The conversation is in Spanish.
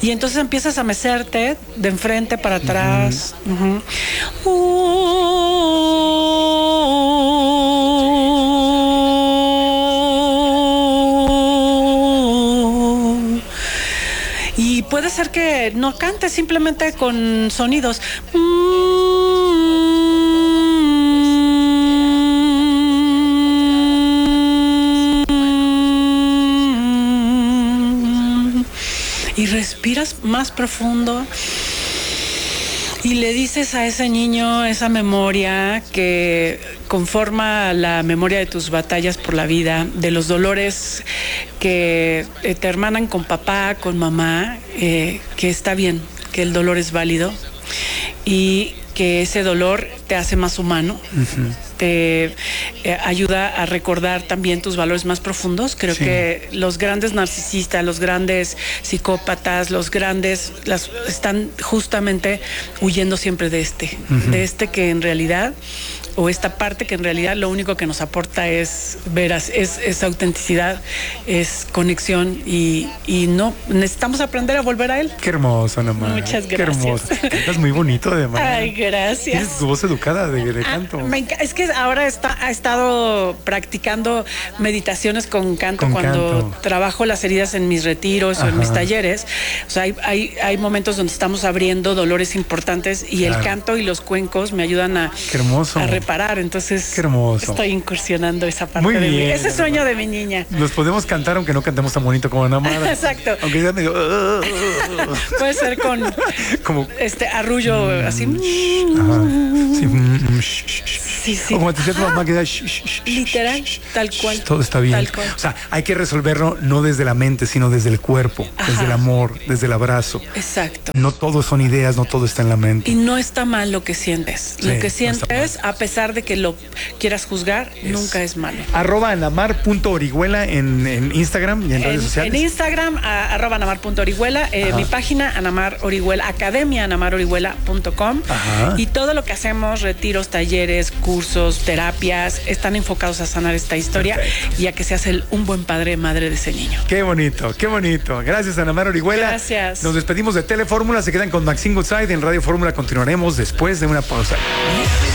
Y entonces empiezas a mecerte de enfrente para atrás. Y puede ser que no cantes, simplemente con sonidos. Y respiras más profundo y le dices a ese niño esa memoria que conforma la memoria de tus batallas por la vida, de los dolores que te hermanan con papá, con mamá, que está bien, que el dolor es válido y que ese dolor te hace más humano. Te ayuda a recordar también tus valores más profundos. Creo que los grandes narcisistas, los grandes psicópatas, los grandes están justamente huyendo siempre de este que en realidad, o esta parte que en realidad lo único que nos aporta es veras, es autenticidad, es conexión y no necesitamos aprender a volver a él. Qué hermoso, Ana Mar. Muchas gracias. Qué hermoso. Cantas muy bonito, además. Ay, gracias. Tienes tu voz educada de canto. Es que ahora ha estado practicando meditaciones con canto cuando trabajo las heridas en mis retiros o en mis talleres. O sea, hay momentos donde estamos abriendo dolores importantes y el canto y los cuencos me ayudan a reparar. Entonces, qué hermoso. Estoy incursionando esa parte muy de bien, mí. Ese sueño de mi niña. Nos podemos cantar aunque no cantemos tan bonito como Ana Mar. Exacto. Aunque sea medio... Puede ser con como arrullo así. Sí. O como te decía tu mamá que da literal, tal cual. Todo está bien. Tal cual. O sea, hay que resolverlo no desde la mente, sino desde el cuerpo, desde el amor, desde el abrazo. Exacto. No todo son ideas, no todo está en la mente. Y no está mal lo que sientes. Lo que sientes, a pesar de que lo quieras juzgar, nunca es malo. @anamar.orihuela en Instagram y en redes sociales. En Instagram, @anamar.orihuela. Mi página, Anamar Orihuela, Academia anamarorihuela.com. Y todo lo que hacemos, retiros, talleres, cursos, terapias, están enfocados a sanar esta historia y a que seas un buen padre, madre de ese niño. Qué bonito, qué bonito. Gracias, Ana Mar Orihuela. Gracias. Nos despedimos de Telefórmula. Se quedan con Maxine Goodside. En Radio Fórmula continuaremos después de una pausa.